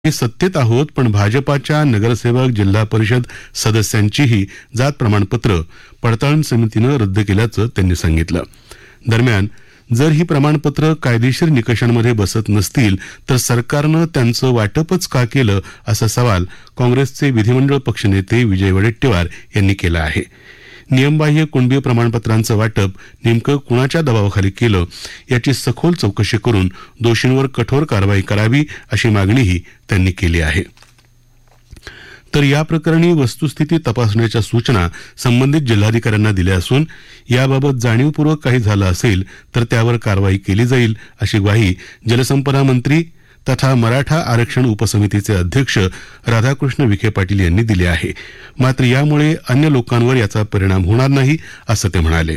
सत्तेत आहोत, पण भाजपाच्या नगरसेवक, जिल्हा परिषद सदस्यांचीही जात प्रमाणपत्र पडताळणी समितीनं रद्द केल्याचं त्यांनी सांगितलं. दरम्यान जर ही प्रमाणपत्र कायदेशीर निकषांमध्ये बसत नसतील तर सरकारनं त्यांचं वाटपच का केलं, असा सवाल काँग्रेसचे विधिमंडळ पक्षनेते विजय वडेट्टीवार यांनी केला आहे. नियमबाह्य कुणबी प्रमाणपत्रांचं वाटप नेमकं कुणाच्या दबावाखाली केलं याची सखोल चौकशी करून दोषींवर कठोर कारवाई करावी, अशी मागणीही त्यांनी केली आहे. तर या प्रकरणी वस्तुस्थिती तपासण्याच्या सूचना संबंधित जिल्हाधिकाऱ्यांना दिल्या असून याबाबत जाणीवपूर्वक काही झालं असेल तर त्यावर कारवाई केली जाईल, अशी ग्वाही जलसंपदा मंत्री तथा मराठा आरक्षण उपसमितीचे अध्यक्ष राधाकृष्ण विखे पाटील यांनी दिली आहे. मात्र यामुळे अन्य लोकांवर याचा परिणाम होणार नाही, असं ते म्हणाले.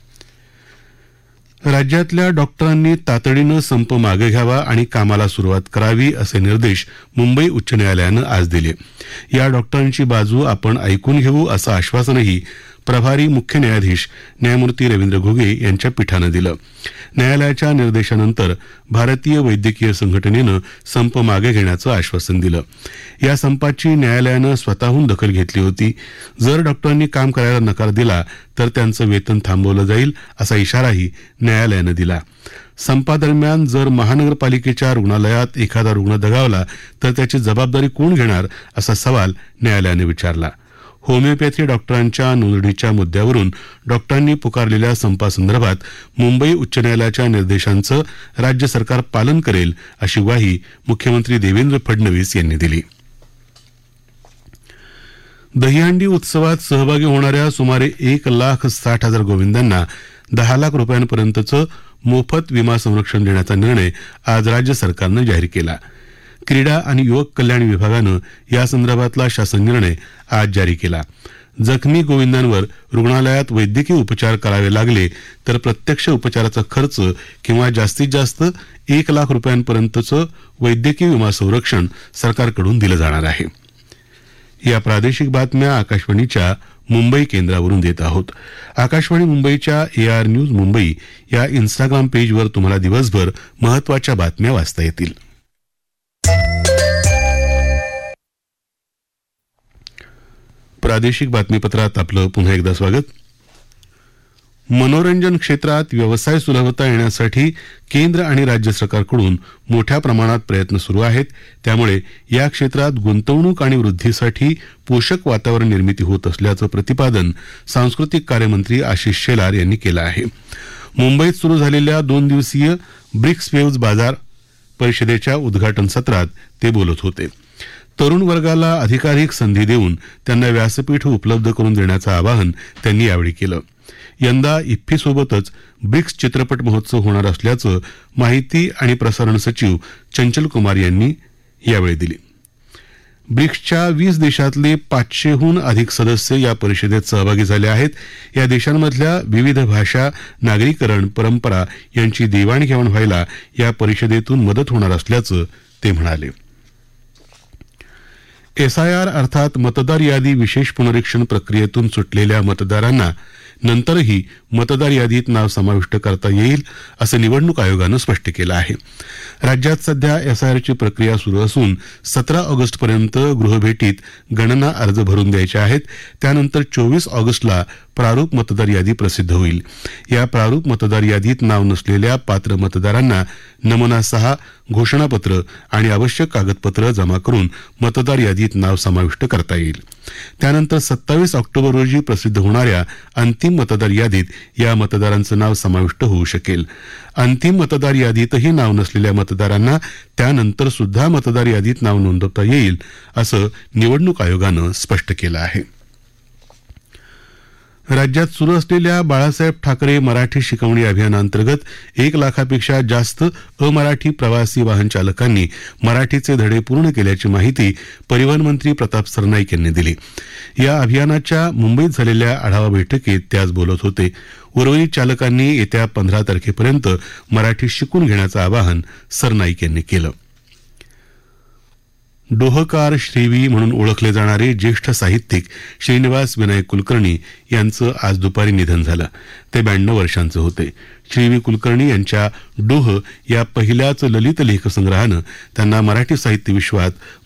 राज्यातल्या डॉक्टरांनी तातडीनं संप मागे घ्यावा आणि कामाला सुरुवात करावी, असे निर्देश मुंबई उच्च न्यायालयानं आज दिले. या डॉक्टरांची बाजू आपण ऐकून घेऊ, असं आश्वासनही प्रभारी मुख्य न्यायाधीश न्यायमूर्ती रवींद्र घुगे यांच्या पीठानं दिलं. न्यायालयाच्या निर्देशानंतर भारतीय वैद्यकीय संघटनेनं संप मागे घेण्याचं आश्वासन दिलं. या संपाची न्यायालयानं स्वतःहून दखल घेतली होती. जर डॉक्टरांनी काम करायला नकार दिला तर त्यांचं वेतन थांबवलं जाईल, असा इशाराही न्यायालयानं दिला. संपादरम्यान जर महानगरपालिकेच्या रुग्णालयात एखादा रुग्ण दगावला तर त्याची जबाबदारी कोण घेणार, असा सवाल न्यायालयानं विचारला. होमिओपॅथी डॉक्टरांच्या नोंदणीच्या मुद्द्यावरून डॉक्टरांनी पुकारलेल्या संपासंदर्भात मुंबई उच्च न्यायालयाच्या निर्देशांचं राज्य सरकार पालन करेल, अशी ग्वाही मुख्यमंत्री देवेंद्र फडणवीस यांनी दिली. दहीहंडी उत्सवात सहभागी होणाऱ्या सुमारे 1,60,000 गोविंदांना 10 लाख रुपयांपर्यंतचं मोफत विमा संरक्षण देण्याचा निर्णय आज राज्य सरकारनं जाहीर केला. क्रीडा आणि युवक कल्याण विभागानं यासंदर्भातला शासन निर्णय आज जारी केला. जखमी गोविंदांवर रुग्णालयात वैद्यकीय उपचार करावे लागले तर प्रत्यक्ष उपचाराचा खर्च किंवा जास्तीत जास्त 1 लाख रुपयांपर्यंतचं वैद्यकीय विमा संरक्षण सरकारकडून दिलं जाणार आहे. या प्रादेशिक बातम्या आकाशवाणीच्या मुंबई केंद्रावरून देत आहोत. आकाशवाणी मुंबईच्या AR न्यूज मुंबई या इन्स्टाग्राम पेजवर तुम्हाला दिवसभर महत्त्वाच्या बातम्या वाचता येतील. प्रादेशिक बातमीपत्रात आपलं पुन्हा एकदा स्वागत. मनोरंजन क्षेत्रात व्यवसाय सुलभता येण्यासाठी केंद्र आणि राज्य सरकारकडून मोठ्या प्रमाणात प्रयत्न सुरू आहेत. त्यामुळे या क्षेत्रात गुंतवणूक आणि वृद्धीसाठी पोषक वातावरण निर्मिती होत असल्याचं प्रतिपादन सांस्कृतिक कार्यमंत्री आशिष शेलार यांनी केलं आहे. मुंबईत सुरू झालेल्या 2 दिवसीय ब्रिक्स वेव्ज बाजार परिषदेच्या उद्घाटन सत्रात ते बोलत होते. तरुण वर्गाला अधिकाधिक संधी देऊन त्यांना व्यासपीठ उपलब्ध करून देण्याचं आवाहन त्यांनी यावेळी केलं. यंदा इफ्फीसोबतच ब्रिक्स चित्रपट महोत्सव होणार असल्याचं माहिती आणि प्रसारण सचिव चंचल कुमार यांनी यावेळी दिली. ब्रिक्सच्या 20 देशातले 500हून अधिक सदस्य या परिषदेत सहभागी झाले आहेत. या देशांमधल्या विविध भाषा, नागरीकरण, परंपरा यांची देवाणघेवाण व्हायला या परिषदेतून मदत होणार असल्याचं ते म्हणाले. SIR अर्थात मतदार यादी विशेष पुनरीक्षण प्रक्रियेतून सुटलेल्या मतदारांना नंतरही मतदार यादीत नाव समाविष्ट करता येईल, असं निवडणूक आयोगानं स्पष्ट केलं आहे. राज्यात सध्या SIRची प्रक्रिया सुरू असून 17 ऑगस्टपर्यंत गृहभेटीत गणना अर्ज भरून द्यायचे आहेत. त्यानंतर 24 ऑगस्टला प्रारूप मतदार यादी प्रसिद्ध होईल. या प्रारूप मतदार यादीत नाव नसलेल्या पात्र मतदारांना नमुना 6, घोषणापत्र आणि आवश्यक कागदपत्र जमा करून मतदार यादीत नाव समाविष्ट करता येईल. त्यानंतर 27 ऑक्टोबर रोजी प्रसिद्ध होणाऱ्या अंतिम मतदार यादीत या मतदारांचं नाव समाविष्ट होऊ शकेल. अंतिम मतदार यादीतही नाव नसलेल्या मतदारांना त्यानंतर सुद्धा मतदार यादीत नाव नोंदवता येईल, असं निवडणूक आयोगानं स्पष्ट केलं आहे. राज्यात सुरू असलेल्या बाळासाहेब ठाकरे मराठी शिकवणी अभियानाअंतर्गत 1 लाखापेक्षा जास्त अमराठी प्रवासी वाहन चालकांनी मराठीचे धडे पूर्ण केल्याची माहिती परिवहन मंत्री प्रताप सरनाईक यांनी दिली. या अभियानाच्या मुंबईत झालेल्या आढावा बैठकीत ते आज बोलत होते. उर्वरित चालकांनी येत्या 15 तारखेपर्यंत मराठी शिकून घेण्याचं आवाहन सरनाईक यांनी केलं. डोहकार श्रीवी म्हणून ओळखले जाणारे ज्येष्ठ साहित्यिक श्रीनिवास विनायक कुलकर्णी यांचं आज दुपारी निधन झालं. ते 92 वर्षांचे होते. श्रीवी कुलकर्णी यांच्या डोह या पहिल्याच ललित लेखसंग्रहानं त्यांना मराठी साहित्य विश्वात